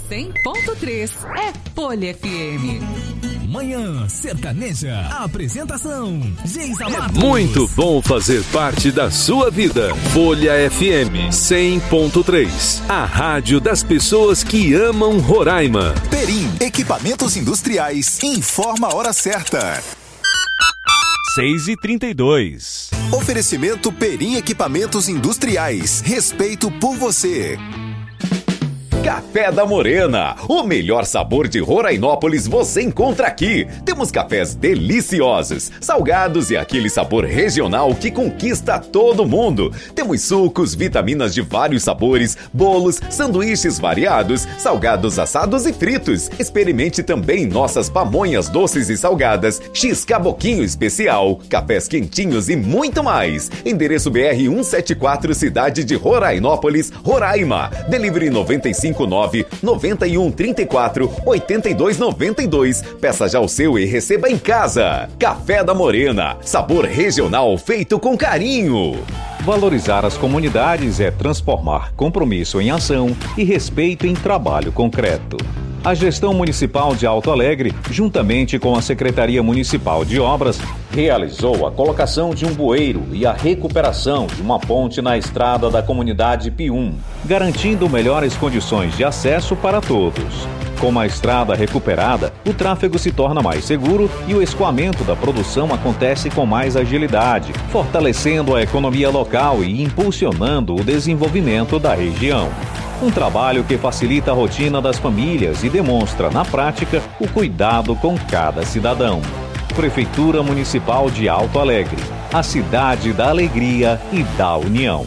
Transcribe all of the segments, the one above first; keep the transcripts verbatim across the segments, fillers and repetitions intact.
cem ponto três é Folha F M. Manhã Sertaneja. Apresentação: Geisa Matos. Muito bom fazer parte da sua vida. Folha F M cem ponto três. A rádio das pessoas que amam Roraima. Perim, equipamentos industriais. Informa a hora certa. seis e trinta e dois. Oferecimento Perim Equipamentos Industriais. Respeito por você. Café da Morena, o melhor sabor de Rorainópolis você encontra aqui. Temos cafés deliciosos, salgados e aquele sabor regional que conquista todo mundo. Temos sucos, vitaminas de vários sabores, bolos, sanduíches variados, salgados assados e fritos. Experimente também nossas pamonhas doces e salgadas, X-Caboquinho especial, cafés quentinhos e muito mais. Endereço B R cento e setenta e quatro, cidade de Rorainópolis, Roraima. Delivery noventa e cinco nove noventa e um trinta e quatro oitenta e dois noventa e dois. Peça já o seu e receba em casa. Café da Morena, sabor regional feito com carinho. Valorizar as comunidades é transformar compromisso em ação e respeito em trabalho concreto. A Gestão Municipal de Alto Alegre, juntamente com a Secretaria Municipal de Obras, realizou a colocação de um bueiro e a recuperação de uma ponte na estrada da comunidade Pium, garantindo melhores condições de acesso para todos. Com a estrada recuperada, o tráfego se torna mais seguro e o escoamento da produção acontece com mais agilidade, fortalecendo a economia local e impulsionando o desenvolvimento da região. Um trabalho que facilita a rotina das famílias e demonstra, na prática, o cuidado com cada cidadão. Prefeitura Municipal de Alto Alegre, a cidade da alegria e da união.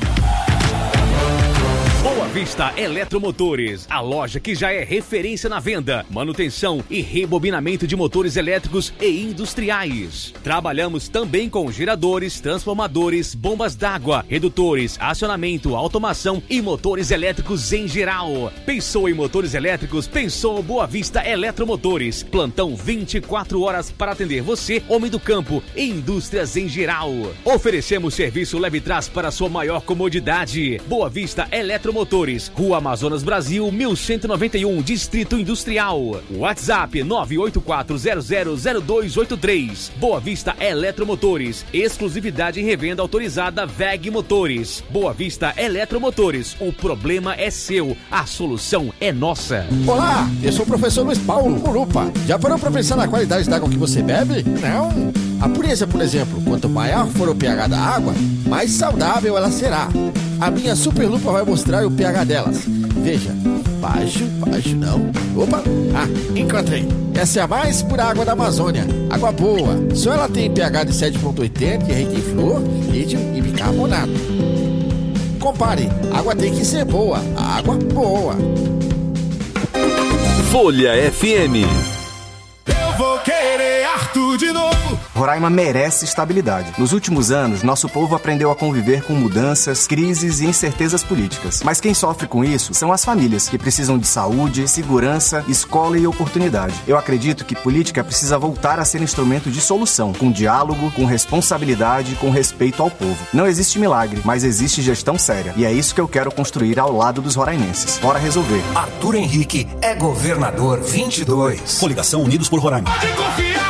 Boa Vista Eletromotores, a loja que já é referência na venda, manutenção e rebobinamento de motores elétricos e industriais. Trabalhamos também com geradores, transformadores, bombas d'água, redutores, acionamento, automação e motores elétricos em geral. Pensou em motores elétricos? Pensou Boa Vista Eletromotores. Plantão vinte e quatro horas para atender você, homem do campo e indústrias em geral. Oferecemos serviço leve trás para sua maior comodidade. Boa Vista Eletromotores, Rua Amazonas Brasil, mil cento e noventa e um, Distrito Industrial. WhatsApp nove oito quatro zero zero zero dois oito três. Boa Vista Eletromotores, exclusividade em revenda autorizada V E G Motores. Boa Vista Eletromotores, o problema é seu, a solução é nossa. Olá, eu sou o professor Luiz Paulo Curupa. Já parou para pensar na qualidade da água que você bebe? Não? A pureza, por exemplo, quanto maior for o pH da água, mais saudável ela será. A minha super lupa vai mostrar o pH delas. Veja, baixo, baixo não. Opa, ah, encontrei. Essa é a mais pura água da Amazônia. Água boa. Só ela tem pH de sete ponto oitenta e é rica em flúor, lítio e bicarbonato. Compare, água tem que ser boa. Água boa. Folha F M. Eu vou querer Arthur de novo. Roraima merece estabilidade. Nos últimos anos, nosso povo aprendeu a conviver com mudanças, crises e incertezas políticas. Mas quem sofre com isso são as famílias, que precisam de saúde, segurança, escola e oportunidade. Eu acredito que política precisa voltar a ser instrumento de solução, com diálogo, com responsabilidade, com respeito ao povo. Não existe milagre, mas existe gestão séria. E é isso que eu quero construir ao lado dos rorainenses. Bora resolver. Arthur Henrique é governador vinte e dois. Coligação Unidos por Roraima.